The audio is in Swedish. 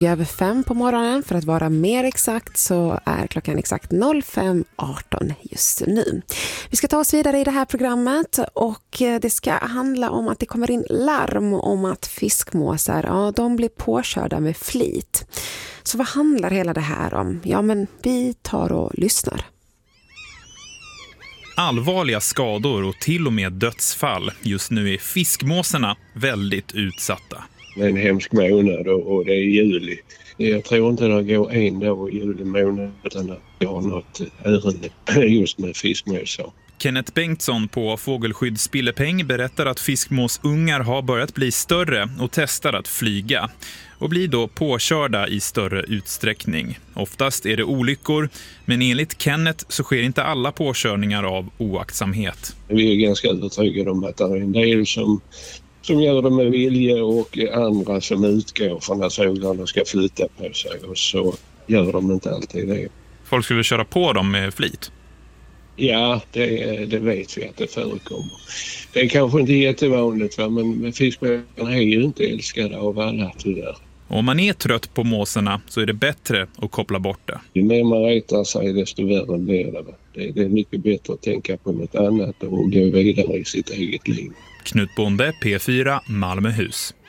Över 5 på morgonen, för att vara mer exakt så är klockan exakt 05.18 just nu. Vi ska ta oss vidare i det här programmet och det ska handla om att det kommer in larm om att fiskmåsar, de blir påkörda med flit. Så vad handlar hela det här om? Ja, men vi tar och lyssnar. Allvarliga skador och till och med dödsfall. Just nu är fiskmåsarna väldigt utsatta. Det är en hemsk månad och det är juli. Jag tror inte det går en dag i juli månad utan att jag har något ärende just med fiskmåsar. Kenneth Bengtsson på Fågelskydd Spillepeng berättar att fiskmåsungar har börjat bli större och testar att flyga och blir då påkörda i större utsträckning. Oftast är det olyckor, men enligt Kenneth så sker inte alla påkörningar av oaktsamhet. Vi är ganska övertygade om att det är en del som gör det med vilja och andra som utgår från att fåglarna ska flytta på sig och så gör de inte alltid det. Folk skulle köra på dem med flit? Ja, det vet vi att det förekommer. Det är kanske inte jättevanligt, men fiskmåsarna är ju inte älskade av alla tyvärr. Om man är trött på måsarna så är det bättre att koppla bort det. Ju mer man retar sig desto värre blir det. Det är mycket bättre att tänka på något annat och gå vidare i sitt eget liv. Knut Bonde, P4, Malmöhus.